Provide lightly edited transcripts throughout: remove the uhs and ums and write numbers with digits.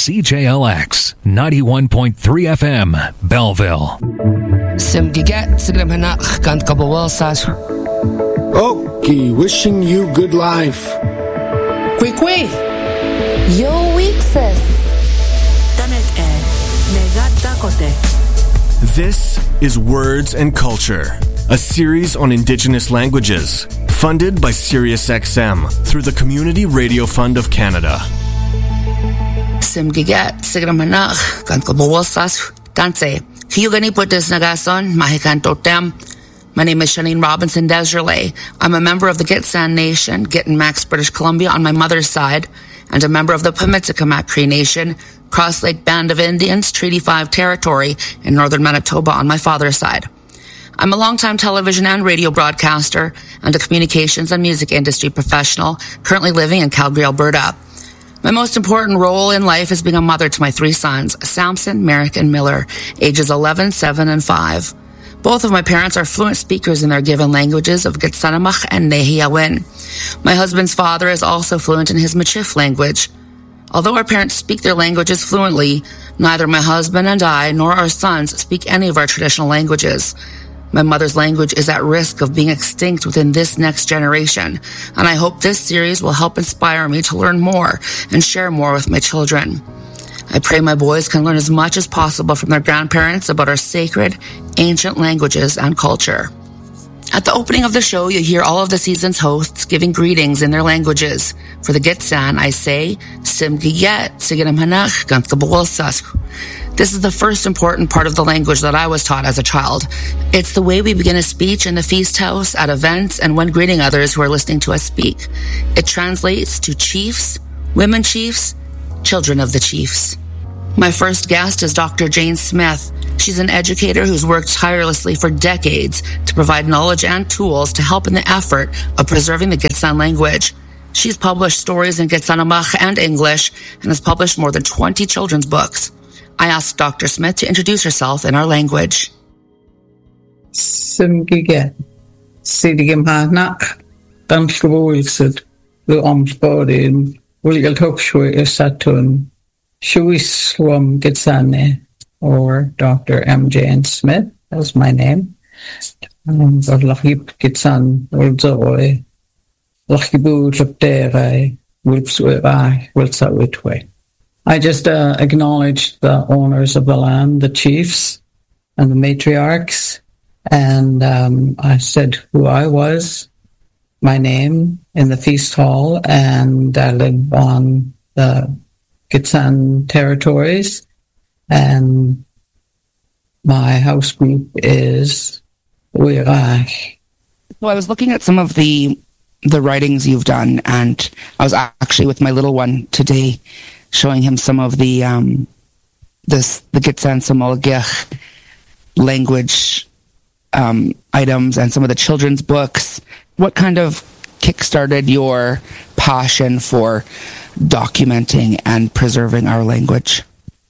CJLX 91.3 FM, Belleville. Simgiget, Sigramhanak, Kankabawal Sas. Okay, wishing you good life. Quick. Yo Weeksis. This is Words and Culture, a series on Indigenous languages, funded by SiriusXM through the Community Radio Fund of Canada. Simgiget, Sigramhanak, Kankabawal Sas. Danse. Hiyugani Putis Nagason, Mahikantotem. My name is Shanine Robinson Desjardins. I'm a member of the Gitxsan Nation, Gittinmax, British Columbia on my mother's side, and a member of the Pimitsikamak Cree Nation, Cross Lake Band of Indians, Treaty 5 territory in northern Manitoba on my father's side. I'm a longtime television and radio broadcaster and a communications and music industry professional, currently living in Calgary, Alberta. My most important role in life is being a mother to my 3 sons, Samson, Merrick, and Miller, ages 11, 7, and 5. Both of my parents are fluent speakers in their given languages of Gitsanamach and Nehiyawen. My husband's father is also fluent in his Michif language. Although our parents speak their languages fluently, neither my husband and I nor our sons speak any of our traditional languages. My mother's language is at risk of being extinct within this next generation, and I hope this series will help inspire me to learn more and share more with my children. I pray my boys can learn as much as possible from their grandparents about our sacred, ancient languages and culture. At the opening of the show, you hear all of the season's hosts giving greetings in their languages. For the Gitxsan, I say, Simgiyet, Siginamhanach, Gantkabawalsas. This is the first important part of the language that I was taught as a child. It's the way we begin a speech in the feast house, at events, and when greeting others who are listening to us speak. It translates to chiefs, women chiefs, children of the chiefs. My first guest is Dr. Jane Smith. She's an educator who's worked tirelessly for decades to provide knowledge and tools to help in the effort of preserving the Gitxsan language. She's published stories in Gitsanamach and English and has published more than 20 children's books. I asked Dr. Smith to introduce herself in our language. Simgiget, Sidigimhanak, Danskawulsid, the Omspodin, Wilgal Hokshwe Satun, Shuiswam Gitsane, or Dr. M. Jane Smith, that's my name. Lachip Gitsan, Ulzoy, Lachibu Lapterai, Wilpsway, Wilsawitway. I just acknowledged the owners of the land, the chiefs and the matriarchs, and I said who I was, my name in the feast hall, and I live on the Gitxsan territories, and my house group is Uirach. Well, I was looking at some of the writings you've done, and I was actually with my little one today, showing him some of the Gitxsan Samolgich language items and some of the children's books. What kind of kickstarted your passion for documenting and preserving our language?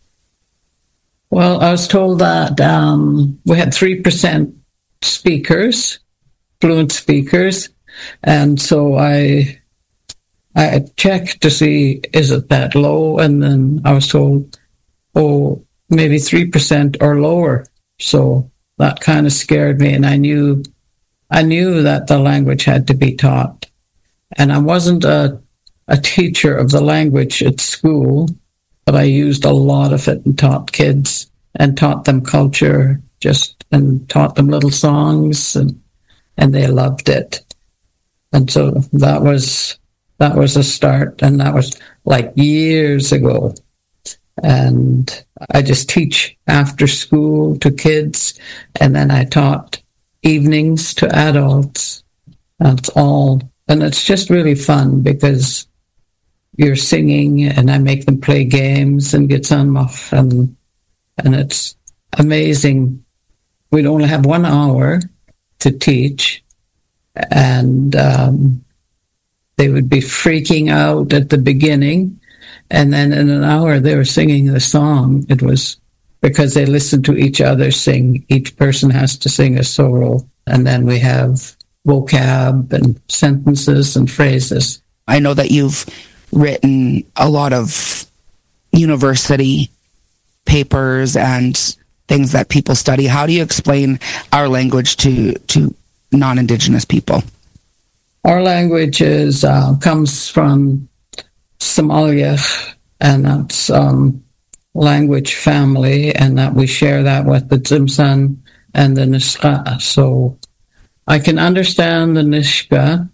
Well, I was told that we had 3% speakers, fluent speakers, and so I checked to see, is it that low? And then I was told, maybe 3% or lower. So that kind of scared me, and I knew that the language had to be taught. And I wasn't a teacher of the language at school, but I used a lot of it and taught kids and taught them culture, and taught them little songs, and they loved it. And so that was a start, and that was like years ago. And I just teach after school to kids, and then I taught evenings to adults. That's all. And it's just really fun because you're singing, and I make them play games and Gitsanmach, and it's amazing. We'd only have 1 hour to teach, and they would be freaking out at the beginning, and then in an hour they were singing the song. It was because they listened to each other sing. Each person has to sing a solo, and then we have vocab and sentences and phrases. I know that you've written a lot of university papers and things that people study. How do you explain our language to non-Indigenous people? Our language comes from Somalia, and that's language family, and that we share that with the Tsimshian and the Nisga'a. So I can understand the Nisga'a,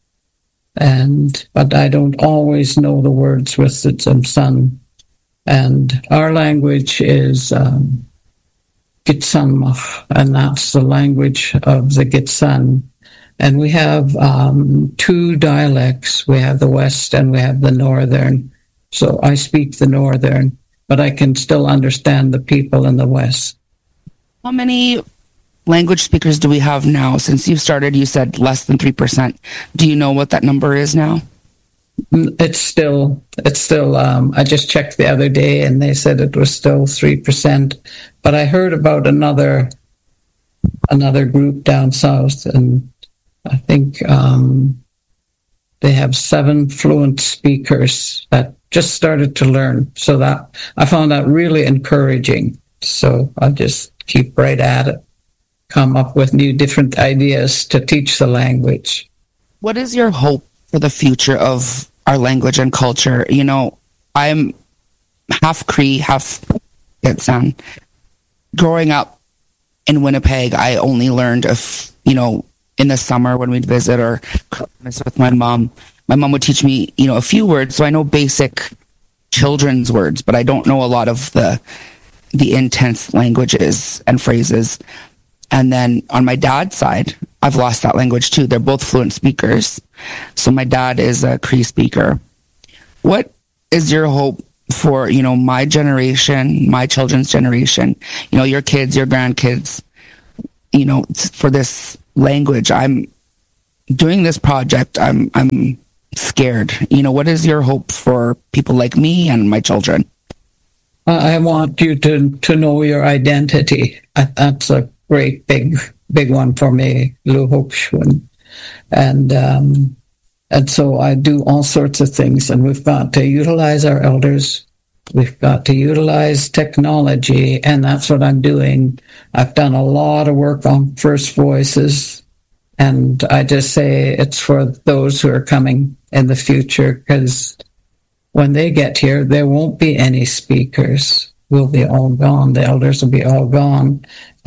but I don't always know the words with the Tsimshian. And our language is Gitsanmach, and that's the language of the Gitsan. And we have two dialects. We have the West and we have the Northern. So I speak the Northern, but I can still understand the people in the West. How many language speakers do we have now? Since you started, you said less than 3%. Do you know what that number is now? It's still, I just checked the other day and they said it was still 3%. But I heard about another group down south, and I think they have 7 fluent speakers that just started to learn. So that I found that really encouraging. So I just keep right at it, come up with new different ideas to teach the language. What is your hope for the future of our language and culture? You know, I'm half Cree, half Gitsan. Growing up in Winnipeg, I only learned in the summer when we'd visit or Christmas with my mom. My mom would teach me, a few words. So I know basic children's words, but I don't know a lot of the intense languages and phrases. And then on my dad's side, I've lost that language too. They're both fluent speakers. So my dad is a Cree speaker. What is your hope for, my generation, my children's generation, your kids, your grandkids, for this language? I'm doing this project. I'm scared. What is your hope for people like me and my children? I want you to know your identity. That's a great big one for me, Luhokshun. And so I do all sorts of things, and we've got to utilize our elders. We've got to utilize technology, and that's what I'm doing. I've done a lot of work on First Voices, and I just say it's for those who are coming in the future, because when they get here, there won't be any speakers. We'll be all gone. The elders will be all gone.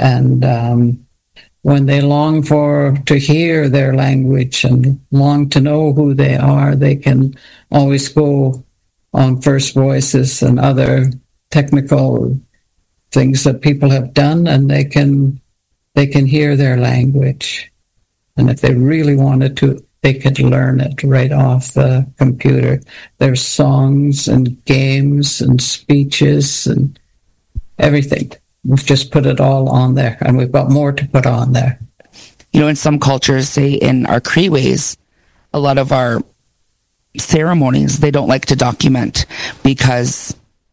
And when they long to hear their language and long to know who they are, they can always go on First Voices and other technical things that people have done, and they can hear their language. And if they really wanted to, they could learn it right off the computer. There's songs and games and speeches and everything. We've just put it all on there, and we've got more to put on there. In some cultures, say in our Cree ways, a lot of our ceremonies, they don't like to document because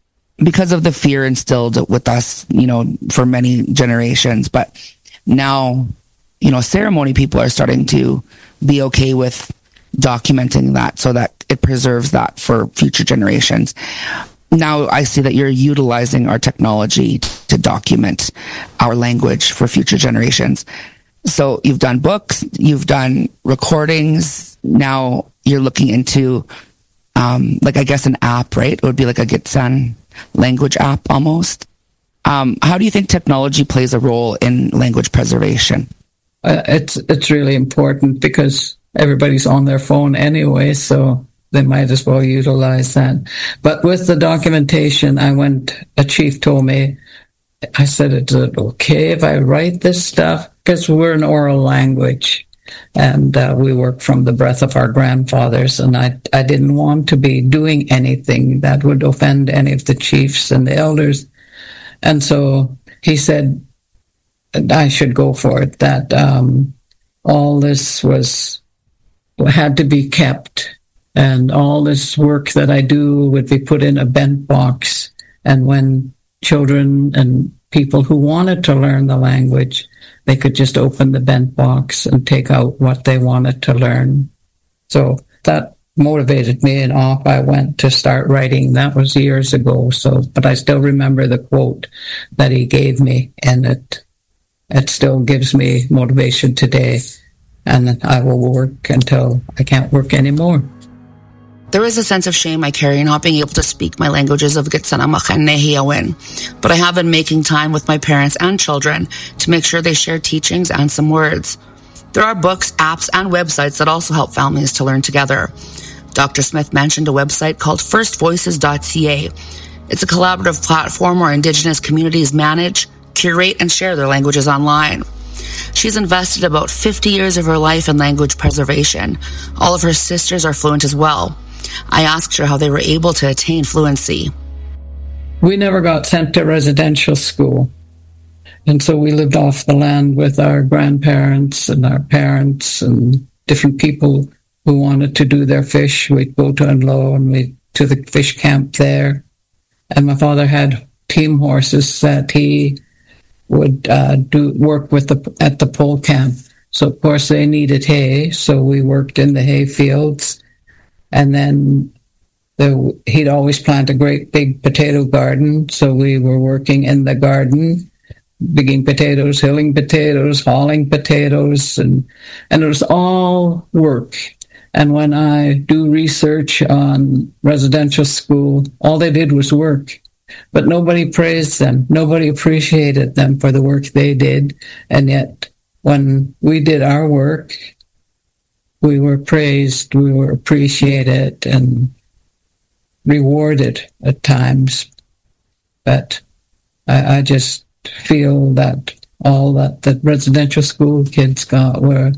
of the fear instilled with us, for many generations. But now, ceremony people are starting to be okay with documenting that so that it preserves that for future generations. Now I see that you're utilizing our technology to document our language for future generations. So you've done books, you've done recordings. Now you're looking into, I guess an app, right? It would be like a Gitsan language app almost. How do you think technology plays a role in language preservation? It's really important because everybody's on their phone anyway, so they might as well utilize that. But with the documentation, a chief told me, I said, is it okay if I write this stuff? Because we're an oral language, and we work from the breath of our grandfathers, and I didn't want to be doing anything that would offend any of the chiefs and the elders. And so he said I should go for it, that all this had to be kept. And all this work that I do would be put in a bent box. And when children and people who wanted to learn the language, they could just open the bent box and take out what they wanted to learn. So that motivated me, and off I went to start writing. That was years ago. But I still remember the quote that he gave me, and it still gives me motivation today. And I will work until I can't work anymore. There is a sense of shame I carry in not being able to speak my languages of Gitsanamach and Nehiyawin, but I have been making time with my parents and children to make sure they share teachings and some words. There are books, apps, and websites that also help families to learn together. Dr. Smith mentioned a website called firstvoices.ca. It's a collaborative platform where Indigenous communities manage, curate, and share their languages online. She's invested about 50 years of her life in language preservation. All of her sisters are fluent as well. I asked her how they were able to attain fluency. We never got sent to residential school. And so we lived off the land with our grandparents and our parents and different people who wanted to do their fish. We'd go to Unlow and we'd to the fish camp there. And my father had team horses that he would do work with at the pole camp. So of course they needed hay, so we worked in the hay fields. And then he'd always plant a great big potato garden, so we were working in the garden, digging potatoes, hilling potatoes, hauling potatoes, and it was all work. And when I do research on residential school, all they did was work. But nobody praised them. Nobody appreciated them for the work they did. And yet, when we did our work, we were praised, we were appreciated, and rewarded at times. But I just feel that all that the residential school kids got were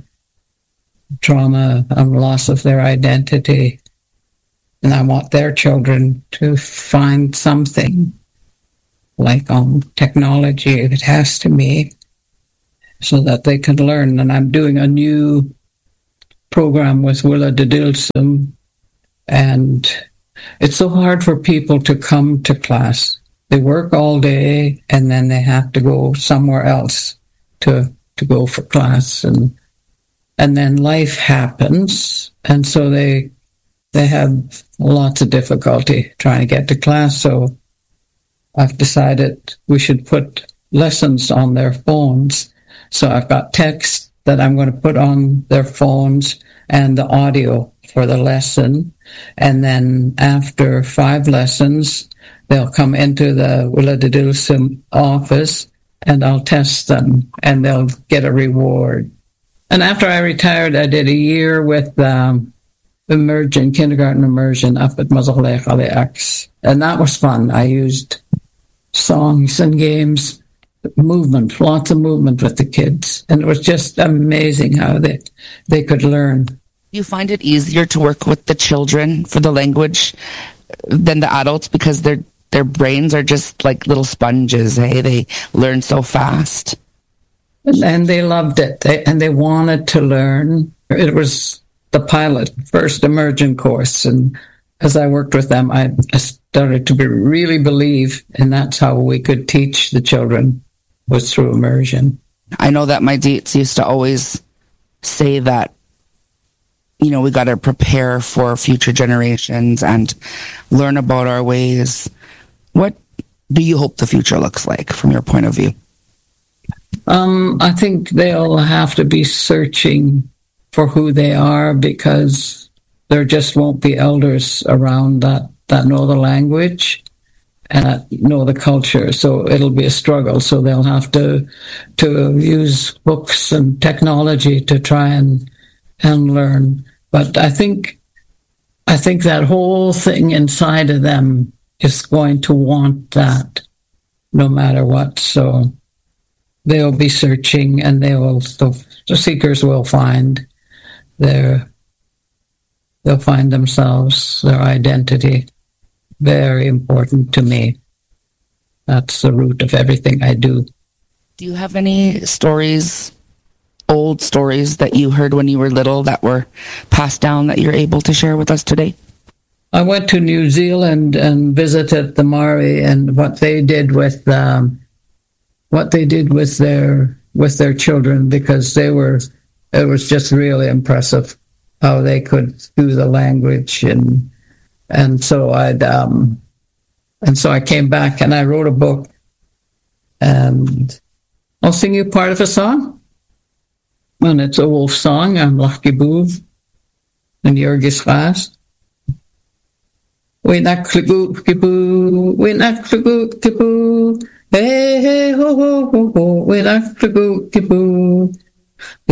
trauma and loss of their identity. And I want their children to find something like on technology, if it has to be, so that they can learn. And I'm doing a new program with Willa de Dilsum, and it's so hard for people to come to class. They work all day, and then they have to go somewhere else to go for class. And then life happens, and so they have lots of difficulty trying to get to class. So I've decided we should put lessons on their phones. So I've got text that I'm going to put on their phones and the audio for the lesson. And then after 5 lessons, they'll come into the Willa de Dilsum office and I'll test them and they'll get a reward. And after I retired, I did a year with immersion, kindergarten immersion up at Mazalech Alex. And that was fun. I used songs and games, movement, lots of movement with the kids. And it was just amazing how they could learn. Do you find it easier to work with the children for the language than the adults because their brains are just like little sponges, hey? They learn so fast. And they loved it. They wanted to learn. It was the pilot, first immersion course. And as I worked with them, I started to really believe, and that's how we could teach the children, was through immersion. I know that my dates used to always say that, you know, we got to prepare for future generations and learn about our ways. What do you hope the future looks like from your point of view? I think they'll have to be searching for who they are because there just won't be elders around that know the language and know the culture. So it'll be a struggle. So they'll have to use books and technology to try and learn. But I think that whole thing inside of them is going to want that no matter what. So they'll be searching and the seekers will find they'll find themselves, their identity. Very important to me. That's the root of everything I do. Do you have any stories, old stories that you heard when you were little that were passed down that you're able to share with us today? I went to New Zealand and visited the Maori and what they did with their children, because it was just really impressive. how they could do the language, and so I came back and I wrote a book, and I'll sing you part of a song, and it's a wolf song. I'm Lucky Boo and Jurgis Fast. We nak boo, we nak boo, hey hey ho ho ho ho, we nak boo.